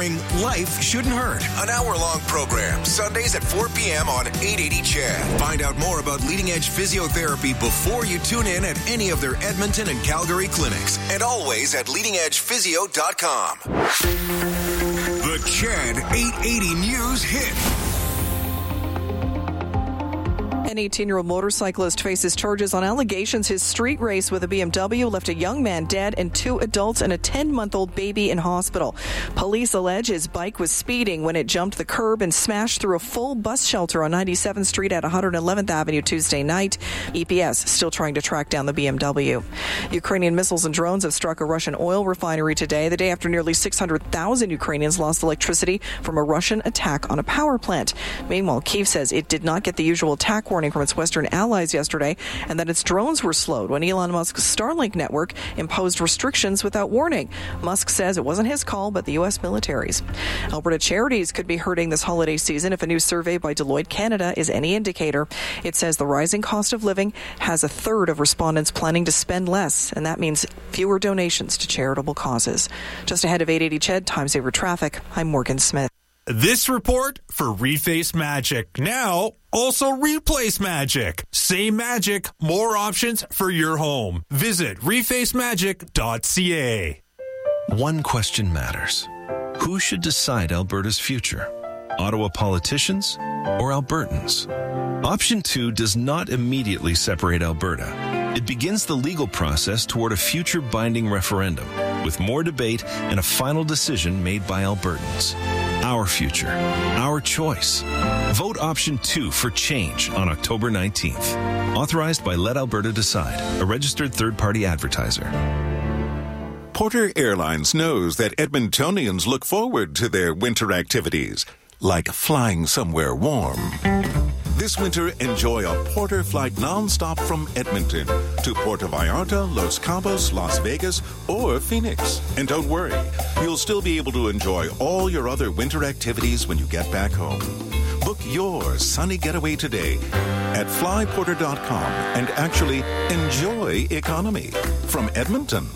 featuring Life Shouldn't Hurt, an hour-long program, Sundays at 4 p.m. on 880 CHED. Find out more about leading-edge physiotherapy before you tune in at any of their Edmonton and Calgary clinics, and always at leadingedgephysio.com. The CHED 880 News Hit. An 18-year-old motorcyclist faces charges on allegations his street race with a BMW left a young man dead and 2 adults and a 10-month-old baby in hospital. Police allege his bike was speeding when it jumped the curb and smashed through a full bus shelter on 97th Street at 111th Avenue Tuesday night. EPS still trying to track down the BMW. Ukrainian missiles and drones have struck a Russian oil refinery today, the day after nearly 600,000 Ukrainians lost electricity from a Russian attack on a power plant. Meanwhile, Kyiv says it did not get the usual attack warning from its Western allies yesterday, and that its drones were slowed when Elon Musk's Starlink network imposed restrictions without warning. Musk says it wasn't his call, but the U.S. military's. Alberta charities could be hurting this holiday season if a new survey by Deloitte Canada is any indicator. It says the rising cost of living has a third of respondents planning to spend less, and that means fewer donations to charitable causes. Just ahead of 880 CHED, Time Saver Traffic, I'm Morgan Smith. This report for Reface Magic. Now, also Replace Magic. Same magic, more options for your home. Visit refacemagic.ca. One question matters. Who should decide Alberta's future? Ottawa politicians or Albertans? Option 2 does not immediately separate Alberta. It begins the legal process toward a future binding referendum, with more debate and a final decision made by Albertans. Our future, our choice. Vote option 2 for change on October 19th. Authorized by Let Alberta Decide, a registered third-party advertiser. Porter Airlines knows that Edmontonians look forward to their winter activities, like flying somewhere warm. This winter, enjoy a Porter flight nonstop from Edmonton to Puerto Vallarta, Los Cabos, Las Vegas, or Phoenix. And don't worry, you'll still be able to enjoy all your other winter activities when you get back home. Book your sunny getaway today at flyporter.com and actually enjoy economy from Edmonton.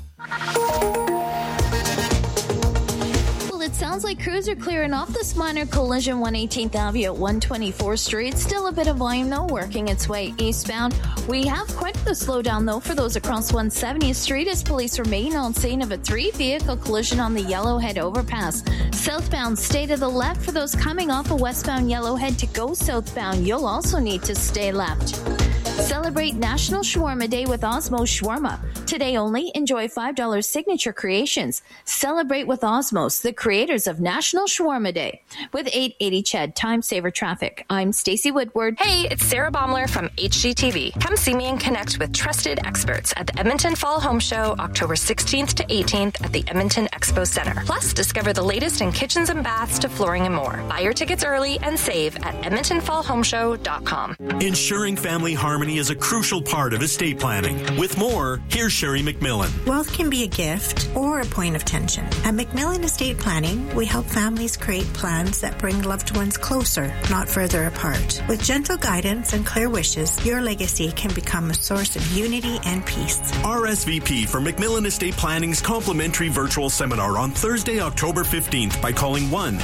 It sounds like crews are clearing off this minor collision 118th Avenue at 124th Street. Still a bit of volume though working its way eastbound. We have quite the slowdown though for those across 170th Street as police remain on scene of a 3-vehicle collision on the Yellowhead overpass. Southbound, stay to the left. For those coming off of westbound Yellowhead to go southbound, you'll also need to stay left. Celebrate National Shawarma Day with Osmos Shawarma. Today only, enjoy $5 signature creations. Celebrate with Osmos, the creators of National Shawarma Day. With 880 CHED Time Saver Traffic, I'm Stacey Woodward. Hey, it's Sarah Baumler from HGTV. Come see me and connect with trusted experts at the Edmonton Fall Home Show, October 16th to 18th at the Edmonton Expo Center. Plus, discover the latest in kitchens and baths to flooring and more. Buy your tickets early and save at edmontonfallhomeshow.com. Ensuring family harmony is a crucial part of estate planning. With more, here's Sherry McMillan. Wealth can be a gift or a point of tension. At McMillan Estate Planning, we help families create plans that bring loved ones closer, not further apart. With gentle guidance and clear wishes, your legacy can become a source of unity and peace. RSVP for McMillan Estate Planning's complimentary virtual seminar on Thursday, October 15th by calling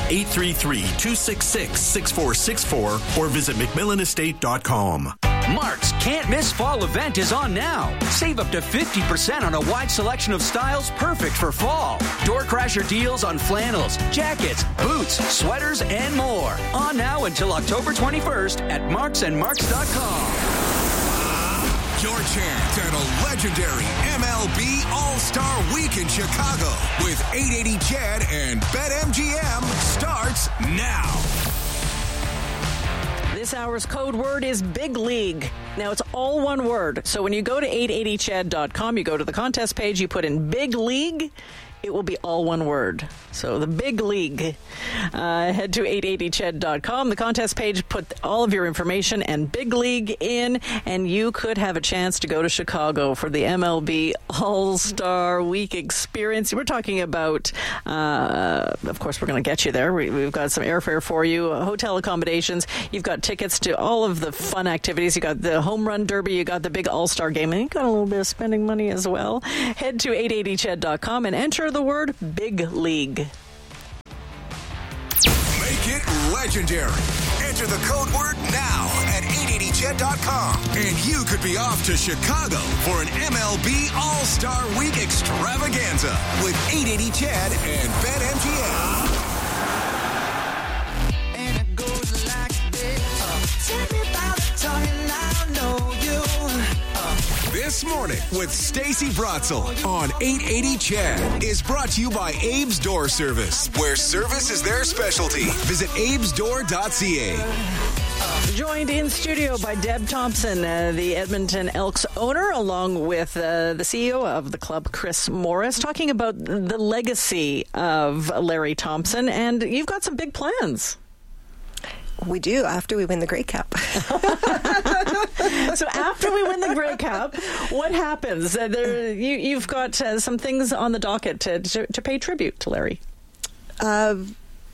1-833-266-6464 or visit McMillanestate.com. Mark's Can't Miss Fall event is on now. Save up to 50% on a wide selection of styles perfect for fall. Door crasher deals on flannels, jackets, boots, sweaters, and more. On now until October 21st at marksandmarks.com. Your chance at a legendary MLB All-Star Week in Chicago with 880 CHED and BetMGM starts now. This hour's code word is Big League. Now, it's all one word. So when you go to 880ched.com, you go to the contest page, you put in Big League, it will be all one word. So the Big League. Head to 880ched.com. The contest page, put all of your information and Big League in, and you could have a chance to go to Chicago for the MLB All-Star Week experience. We're talking about, of course, we're going to get you there. We've got some airfare for you, hotel accommodations. You've got tickets to all of the fun activities. You got the home run derby. You got the big All-Star game, and you got a little bit of spending money as well. Head to 880ched.com and enter the word Big League. it legendary. Enter the code word now at 880ched.com. And you could be off to Chicago for an MLB All-Star Week extravaganza with 880 Ched and BetMGM. And it goes like this. Tell me about the time I know you. This Morning with Stacey Bratzel on 880 Ched is brought to you by Abe's Door Service, where service is their specialty. Visit abesdoor.ca. Joined in studio by Deb Thompson, the Edmonton Elks owner, along with the CEO of the club, Chris Morris, talking about the legacy of Larry Thompson. And you've got some big plans. We do, after we win the Grey Cup. So after we win the Grey Cup, what happens? You've got some things on the docket to pay tribute to Larry. We're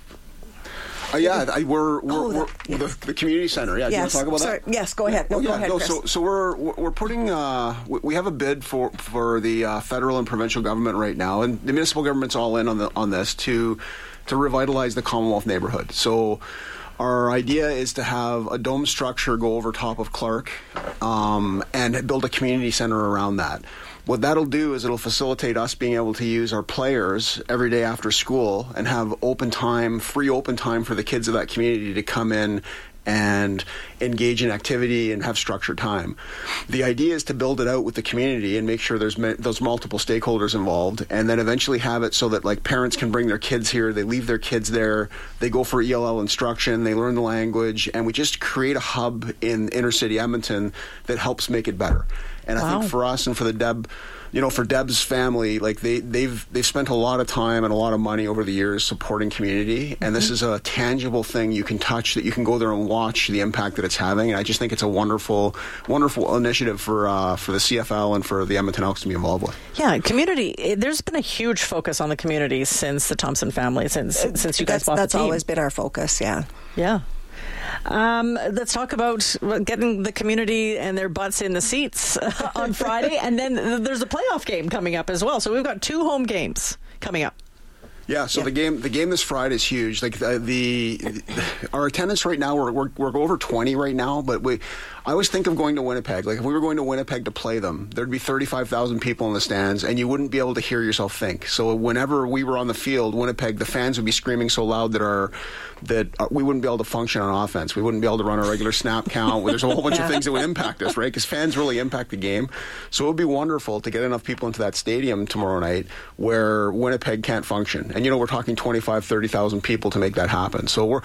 the community center. Yeah, yes. Do you want to talk about that? Yes, go ahead. Go ahead, Chris. So we're putting. We have a bid for the federal and provincial government right now, and the municipal government's all in on this to revitalize the Commonwealth neighborhood. So our idea is to have a dome structure go over top of Clark and build a community center around that. What that'll do is it'll facilitate us being able to use our players every day after school and have free open time for the kids of that community to come in and engage in activity and have structured time. The idea is to build it out with the community and make sure there's those multiple stakeholders involved, and then eventually have it so that like parents can bring their kids here, they leave their kids there, they go for ELL instruction, they learn the language, and we just create a hub in inner city Edmonton that helps make it better. And I think for us and for the for Deb's family, like they've spent a lot of time and a lot of money over the years supporting community, and this is a tangible thing you can touch, that you can go there and watch the impact that it's having. And I just think it's a wonderful, wonderful initiative for the CFL and for the Edmonton Elks to be involved with. Yeah, community. There's been a huge focus on the community since the Thompson family, since you guys bought the team. That's always been our focus. Yeah. Yeah. Let's talk about getting the community and their butts in the seats on Friday. And then there's a playoff game coming up as well. So we've got 2 home games coming up. Yeah, so the game this Friday is huge. Like our attendance right now, we're over 20 right now. But I always think of going to Winnipeg. Like if we were going to Winnipeg to play them, there'd be 35,000 people in the stands, and you wouldn't be able to hear yourself think. So whenever we were on the field, Winnipeg, the fans would be screaming so loud that we wouldn't be able to function on offense. We wouldn't be able to run a regular snap count. There's a whole bunch of things that would impact us, right? Because fans really impact the game. So it would be wonderful to get enough people into that stadium tomorrow night where Winnipeg can't function. And we're talking 25,000, 30,000 people to make that happen. So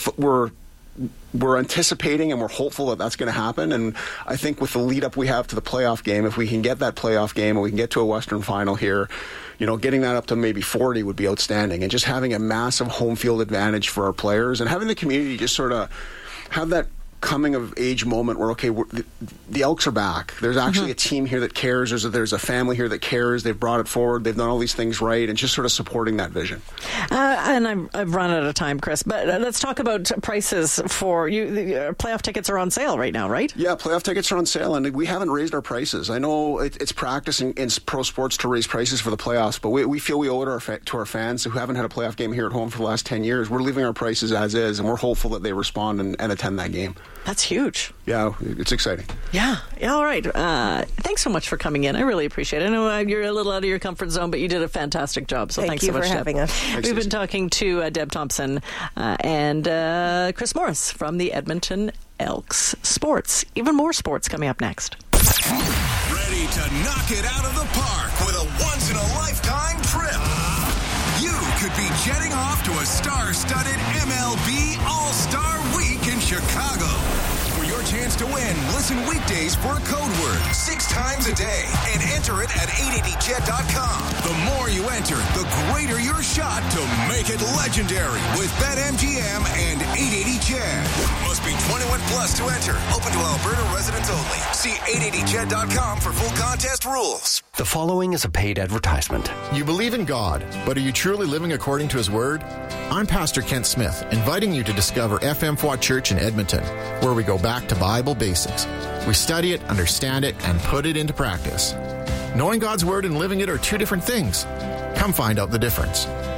we're anticipating and we're hopeful that that's going to happen. And I think with the lead up we have to the playoff game, if we can get that playoff game and we can get to a Western final here, getting that up to maybe 40 would be outstanding. And just having a massive home field advantage for our players and having the community just sort of have that coming of age moment where, okay, the Elks are back. There's actually a team here that cares. There's a family here that cares. They've brought it forward. They've done all these things right, and just sort of supporting that vision. And I've run out of time, Chris, but let's talk about prices for you. The playoff tickets are on sale right now, right? Yeah, playoff tickets are on sale, and we haven't raised our prices. I know it's practice in pro sports to raise prices for the playoffs, but we feel we owe it to our fans who haven't had a playoff game here at home for the last 10 years. We're leaving our prices as is, and we're hopeful that they respond and attend that game. That's huge. Yeah, it's exciting. Yeah, all right. Thanks so much for coming in. I really appreciate it. I know you're a little out of your comfort zone, but you did a fantastic job. So thanks so much, for having us. We've been talking to Deb Thompson and Chris Morris from the Edmonton Elks. Sports. Even more sports coming up next. Ready to knock it out of the park with a once-in-a-lifetime trip. You could be jetting off to a star-studded MLB All-Star Week in Chicago. For your chance to win, listen weekdays for a code word 6 times a day and enter it at 880ched.com. The more you enter, the greater your shot to make it legendary with BetMGM and 880ched. Must be 21 plus to enter. Open to Alberta residents only. See 880ched.com for full contest rules. The following is a paid advertisement. You believe in God, but are you truly living according to His Word? I'm Pastor Kent Smith, inviting you to discover FM Fought Church in Edmonton, where we go back to Bible basics. We study it, understand it, and put it into practice. Knowing God's Word and living it are 2 different things. Come find out the difference.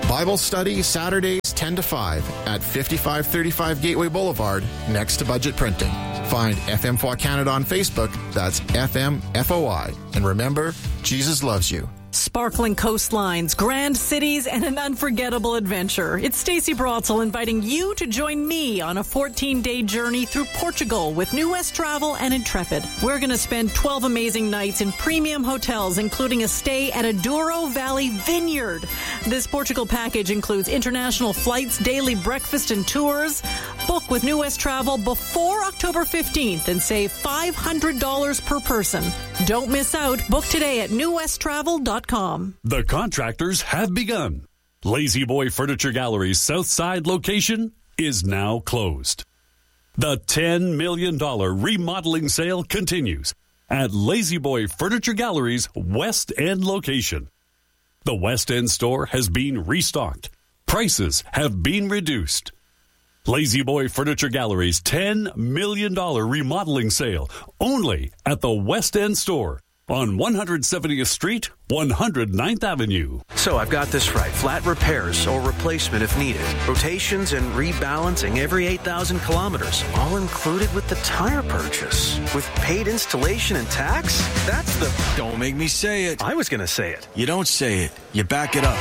Bible study Saturdays 10 to 5 at 5535 Gateway Boulevard next to Budget Printing. Find FMFOI Canada on Facebook. That's FMFOI. And remember, Jesus loves you. Sparkling coastlines, grand cities, and an unforgettable adventure. It's Stacey Brotzel inviting you to join me on a 14-day journey through Portugal with New West Travel and Intrepid. We're going to spend 12 amazing nights in premium hotels, including a stay at a Douro Valley Vineyard. This Portugal package includes international flights, daily breakfast, and tours. Book with New West Travel before October 15th and save $500 per person. Don't miss out. Book today at newwesttravel.com. The contractors have begun. Lazy Boy Furniture Gallery's South Side location is now closed. The $10 million remodeling sale continues at Lazy Boy Furniture Gallery's West End location. The West End store has been restocked. Prices have been reduced. Lazy Boy Furniture Gallery's $10 million remodeling sale only at the West End store on 170th Street, 109th Avenue. So I've got this right. Flat repairs or replacement if needed. Rotations and rebalancing every 8,000 kilometers. All included with the tire purchase. With paid installation and tax? That's the... Don't make me say it. I was going to say it. You don't say it. You back it up.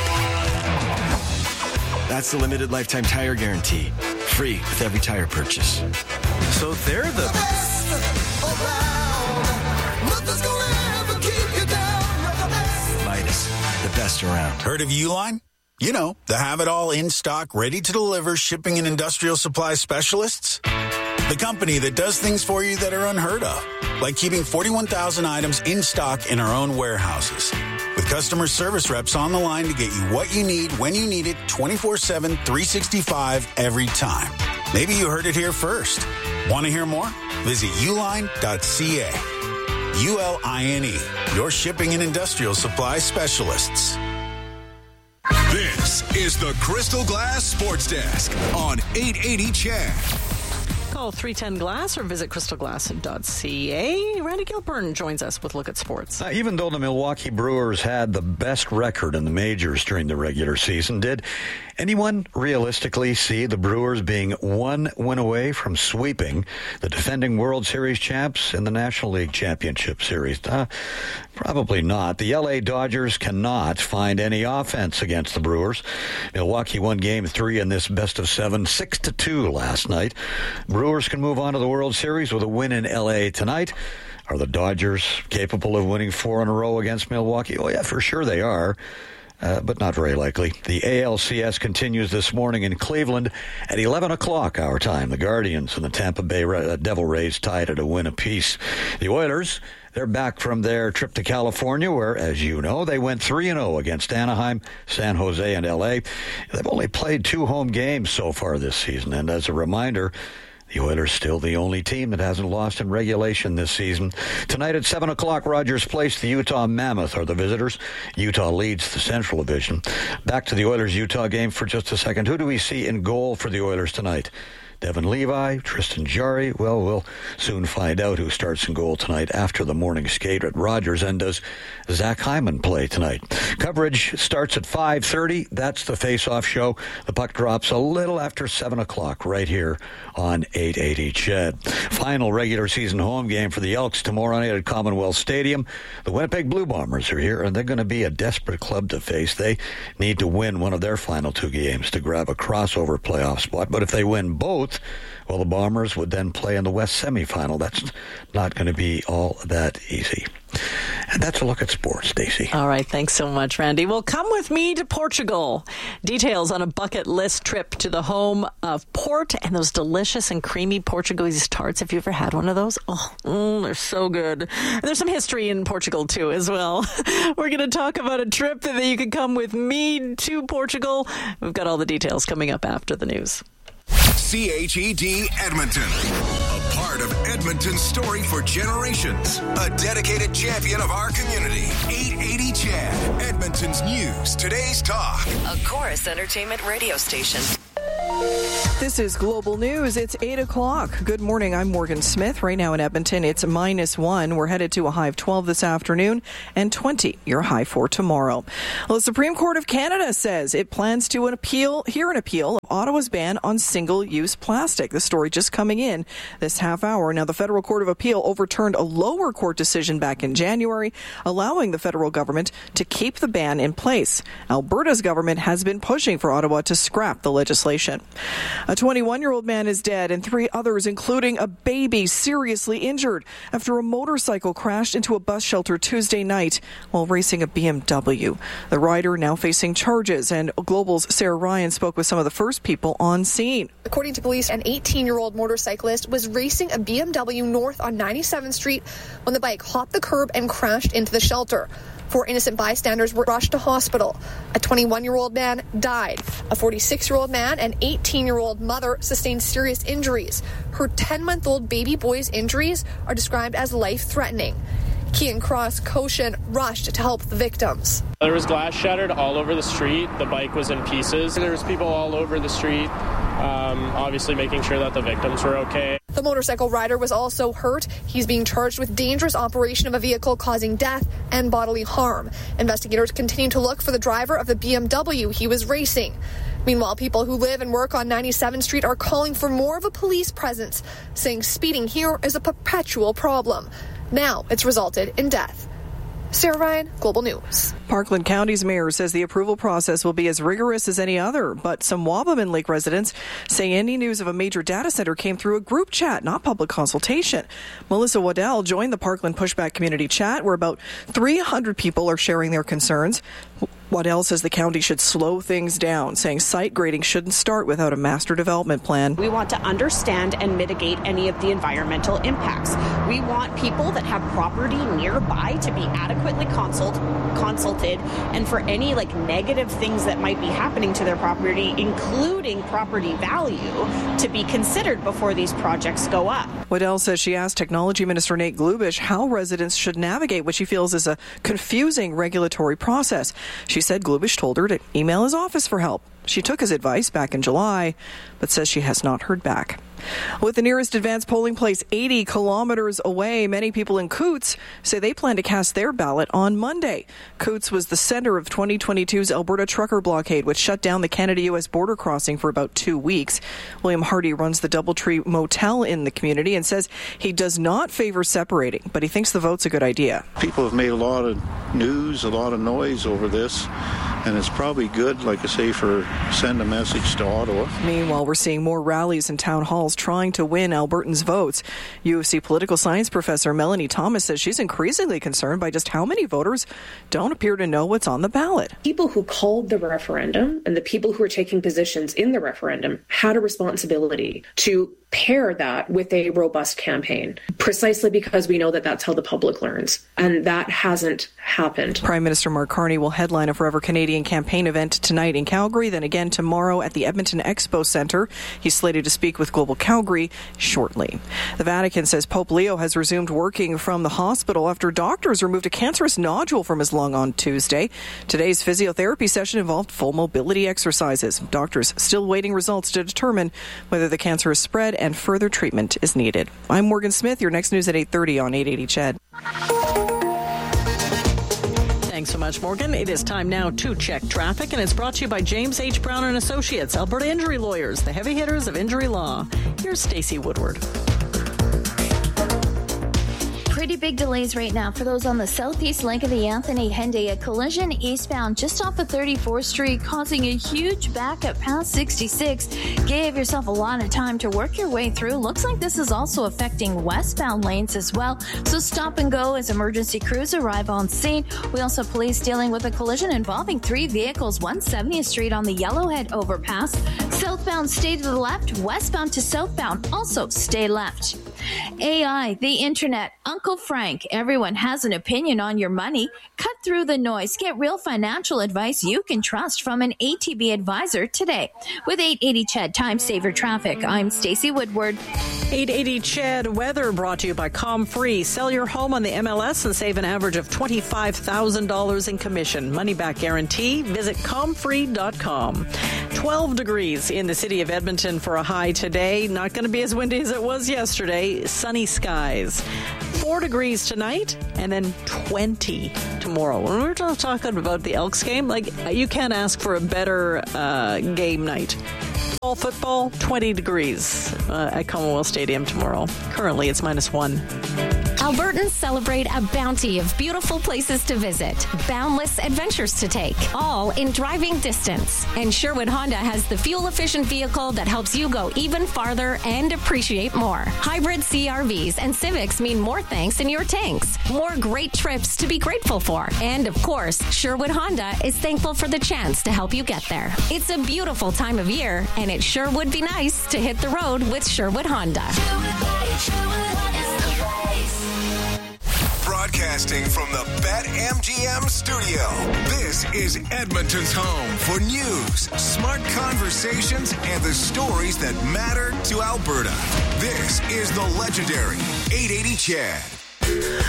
That's the limited lifetime tire guarantee. Free with every tire purchase. So they're the best around. Nothing's gonna ever keep you down. Midas, the best around. Heard of Uline? You know, the have-it-all in stock, ready to deliver shipping and industrial supply specialists. The company that does things for you that are unheard of, like keeping 41,000 items in stock in our own warehouses. With customer service reps on the line to get you what you need when you need it 24/7, 365 every time. Maybe you heard it here first. Want to hear more? Visit uline.ca. ULINE, your shipping and industrial supply specialists. This is the Crystal Glass Sports Desk on 880 CHED. Call 310-GLASS or visit crystalglass.ca. Randy Gilbert joins us with Look at Sports. Even though the Milwaukee Brewers had the best record in the majors during the regular season, did anyone realistically see the Brewers being one win away from sweeping the defending World Series champs in the National League Championship Series? Probably not. The LA Dodgers cannot find any offense against the Brewers. Milwaukee won Game 3 in this best-of-7, 6-2 last night. Brewers can move on to the World Series with a win in LA tonight. Are the Dodgers capable of winning 4 in a row against Milwaukee? Oh, yeah, for sure they are. But not very likely. The ALCS continues this morning in Cleveland at 11 o'clock our time. The Guardians and the Tampa Bay Devil Rays tied at a win apiece. The Oilers, they're back from their trip to California where, as you know, they went 3-0 against Anaheim, San Jose, and LA. They've only played 2 home games so far this season. And as a reminder, the Oilers still the only team that hasn't lost in regulation this season. Tonight at 7 o'clock, Rogers Place, the Utah Mammoth are the visitors. Utah leads the Central Division. Back to the Oilers-Utah game for just a second. Who do we see in goal for the Oilers tonight? Devin Levi, Tristan Jarry. Well, we'll soon find out who starts in goal tonight after the morning skate at Rogers. And does Zach Hyman play tonight? Coverage starts at 5:30. That's the face-off show. The puck drops a little after 7 o'clock right here on 880 CHED. Final regular season home game for the Elks tomorrow night at Commonwealth Stadium. The Winnipeg Blue Bombers are here, and they're going to be a desperate club to face. They need to win one of their final 2 games to grab a crossover playoff spot. But if they win both, well, the Bombers would then play in the West semifinal. That's not going to be all that easy. And that's a look at sports, Stacey. All right, thanks so much, Randy. Well, come with me to Portugal. Details on a bucket list trip to the home of port and those delicious and creamy Portuguese tarts. Have you ever had one of those? Oh, they're so good. And there's some history in Portugal, too, as well. We're going to talk about a trip that you can come with me to Portugal. We've got all the details coming up after the news. CHED Edmonton, a part of Edmonton's story for generations, a dedicated champion of our community. 880 CHED, Edmonton's news, today's talk. A Chorus Entertainment radio station. This is Global News. It's 8 o'clock. Good morning. I'm Morgan Smith. Right now in Edmonton, it's -1. We're headed to a high of 12 this afternoon and 20, your high for tomorrow. Well, the Supreme Court of Canada says it plans to hear an appeal of Ottawa's ban on single-use plastic. The story just coming in this half hour. Now, the Federal Court of Appeal overturned a lower court decision back in January, allowing the federal government to keep the ban in place. Alberta's government has been pushing for Ottawa to scrap the legislation. A 21-year-old man is dead and 3 others, including a baby, seriously injured after a motorcycle crashed into a bus shelter Tuesday night while racing a BMW. The rider now facing charges, and Global's Sarah Ryan spoke with some of the first people on scene. According to police, an 18-year-old motorcyclist was racing a BMW north on 97th Street when the bike hopped the curb and crashed into the shelter. 4 innocent bystanders were rushed to hospital. A 21-year-old man died. A 46-year-old man and 18-year-old mother sustained serious injuries. Her 10-month-old baby boy's injuries are described as life-threatening. Kean Cross Cochin rushed to help the victims. There was glass shattered all over the street. The bike was in pieces. There was people all over the street, obviously making sure that the victims were okay. The motorcycle rider was also hurt. He's being charged with dangerous operation of a vehicle causing death and bodily harm. Investigators continue to look for the driver of the BMW he was racing. Meanwhile, people who live and work on 97th Street are calling for more of a police presence, saying speeding here is a perpetual problem. Now it's resulted in death. Sarah Ryan, Global News. Parkland County's mayor says the approval process will be as rigorous as any other, but some Wabamun Lake residents say any news of a major data center came through a group chat, not public consultation. Melissa Waddell joined the Parkland Pushback Community Chat, where about 300 people are sharing their concerns. Waddell says the county should slow things down, saying site grading shouldn't start without a master development plan. We want to understand and mitigate any of the environmental impacts. We want people that have property nearby to be adequately consulted, and for any negative things that might be happening to their property, including property value, to be considered before these projects go up. Waddell says she asked Technology Minister Nate Glubish how residents should navigate what she feels is a confusing regulatory process. She said Glubish told her to email his office for help. She took his advice back in July, but says she has not heard back. With the nearest advanced polling place 80 kilometers away, many people in Coutts say they plan to cast their ballot on Monday. Coutts was the center of 2022's Alberta trucker blockade, which shut down the Canada-U.S. border crossing for about 2 weeks. William Hardy runs the Doubletree Motel in the community and says he does not favor separating, but he thinks the vote's a good idea. People have made a lot of news, a lot of noise over this, and it's probably good, like I say, for send a message to Ottawa. Meanwhile, we're seeing more rallies and town halls trying to win Albertans' votes. U of C political science professor Melanie Thomas says she's increasingly concerned by just how many voters don't appear to know what's on the ballot. People who called the referendum and the people who are taking positions in the referendum had a responsibility to pair that with a robust campaign, precisely because we know that that's how the public learns, and that hasn't happened. Prime Minister Mark Carney will headline a Forever Canadian campaign event tonight in Calgary, then again tomorrow at the Edmonton Expo Centre. He's slated to speak with Global Calgary shortly. The Vatican says Pope Leo has resumed working from the hospital after doctors removed a cancerous nodule from his lung on Tuesday. Today's physiotherapy session involved full mobility exercises. Doctors still waiting results to determine whether the cancer has spread and further treatment is needed. I'm Morgan Smith. Your next news at 8:30 on 880 CHED. Thanks so much, Morgan. It is time now to check traffic, and it's brought to you by James H. Brown and Associates, Alberta Injury Lawyers, the heavy hitters of injury law. Here's Stacey Woodward. Pretty big delays right now for those on the southeast leg of the Anthony Henday. A collision eastbound just off of 34th Street, causing a huge backup past 66. Gave yourself a lot of time to work your way through. Looks like this is also affecting westbound lanes as well. So stop and go as emergency crews arrive on scene. We also have police dealing with a collision involving 3 vehicles, 170th Street on the Yellowhead overpass. Southbound, stay to the left. Westbound to southbound, also stay left. AI, the internet, Uncle Frank, everyone has an opinion on your money. Cut through the noise. Get real financial advice you can trust from an ATB advisor today. With 880 CHED Time Saver Traffic, I'm Stacey Woodward. 880 CHED weather brought to you by ComFree. Sell your home on the MLS and save an average of $25,000 in commission. Money back guarantee. Visit comfree.com. 12 degrees in the city of Edmonton for a high today. Not going to be as windy as it was yesterday. Sunny skies. 4 degrees tonight and then 20 tomorrow. When we're talking about the Elks game, like, you can't ask for a better game night. All football, 20 degrees at Commonwealth Stadium tomorrow. Currently, it's -1. Albertans celebrate a bounty of beautiful places to visit, boundless adventures to take, all in driving distance. And Sherwood Honda has the fuel-efficient vehicle that helps you go even farther and appreciate more. Hybrid CRVs and Civics mean more thanks in your tanks, more great trips to be grateful for. And of course, Sherwood Honda is thankful for the chance to help you get there. It's a beautiful time of year, and it sure would be nice to hit the road with Sherwood Honda. Broadcasting from the BetMGM studio, this is Edmonton's home for news, smart conversations, and the stories that matter to Alberta. This is the legendary 880 CHED.